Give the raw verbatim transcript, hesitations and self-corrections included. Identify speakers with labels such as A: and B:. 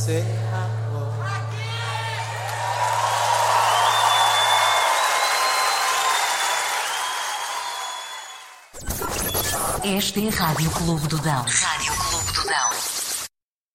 A: ser amor.
B: Esta é a Rádio Clube do Dão. Rádio